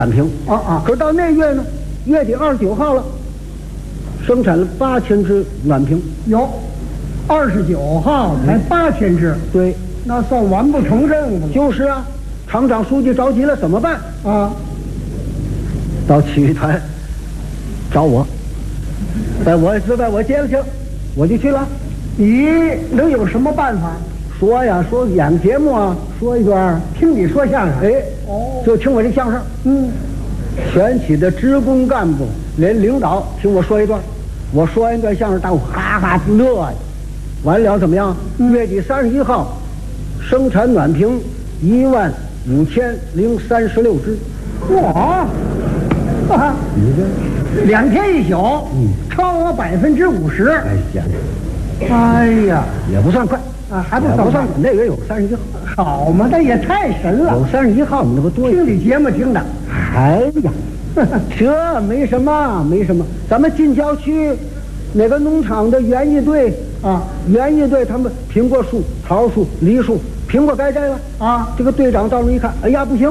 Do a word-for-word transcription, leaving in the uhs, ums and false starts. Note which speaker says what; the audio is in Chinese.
Speaker 1: 暖瓶
Speaker 2: 啊啊！
Speaker 1: 可是到那月呢，月底二十九号了，生产了八千只暖瓶。
Speaker 2: 有，二十九号才八千只，
Speaker 1: 对，
Speaker 2: 那算完不成任务了。
Speaker 1: 就是啊，厂长书记着急了，怎么办？
Speaker 2: 啊，
Speaker 1: 到体育团找我，把我就把我接了去了，我就去了。
Speaker 2: 你能有什么办法？
Speaker 1: 说呀，说演节目啊，说一段，
Speaker 2: 听你说相声。
Speaker 1: 哎，
Speaker 2: 哦，
Speaker 1: 就听我这相声。
Speaker 2: 嗯，
Speaker 1: 全体的职工干部连领导听我说一段，我说完一段相声，大伙哈哈乐呀。完了怎么样？月底三十一号，生产暖瓶一万五千零三十六只。
Speaker 2: 哇，啊，
Speaker 1: 你这
Speaker 2: 两天一宿，
Speaker 1: 嗯，
Speaker 2: 超额百分之五十。
Speaker 1: 哎呀，
Speaker 2: 哎呀，
Speaker 1: 也不算快
Speaker 2: 啊，还不
Speaker 1: 也不算
Speaker 2: 算快
Speaker 1: 快，那月有三十一号，
Speaker 2: 好嘛，那也太神
Speaker 1: 有
Speaker 2: 了！
Speaker 1: 三十一号，你这不多？
Speaker 2: 听你节目听的，
Speaker 1: 哎呀，这没什么，没什么。咱们近郊区哪个农场的园艺队
Speaker 2: 啊，
Speaker 1: 园艺队他们苹果树、桃树、梨树，苹果该摘了
Speaker 2: 啊，
Speaker 1: 这个队长到那一看，哎呀，不行。